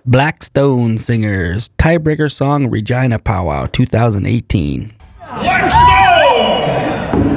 Black Stone Singers, tiebreaker song Regina Powwow 2018. Let's go!